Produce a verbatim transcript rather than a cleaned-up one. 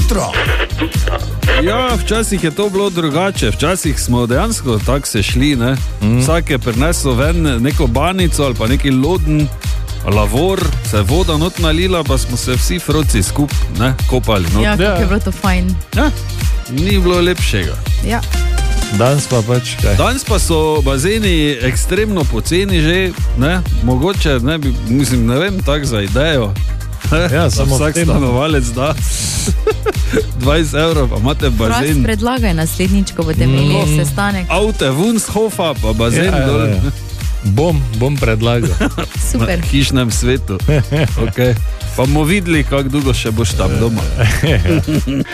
jutro. Ja, včasih je to bilo drugače, včasih smo dejansko tako se šli, ne? Mm. Vsak je prinesel ven neko banico ali pa neki loden, lavor, se je voda not nalila, pa smo se vsi froci skup, ne, kopali. Not. Ja, kako je bilo to fajn. Ja, ni bilo lepšega. Ja. Danes pa pač kaj? Danes pa so bazeni ekstremno poceni že, ne, mogoče, ne, bi, mislim, ne vem, tak za idejo. Ja, samo vsak stanovalec da dvajset evrov, pa imate bazen. Raz predlagaj naslednjič, ko boste imeli sestanek. Avte, Wunshofa, pa bazen ja, dol. Ja, ja. Bom, bom predlagal. Super. Na hišnem svetu. Okay. Pa bomo videli, kako dolgo še boš tam doma.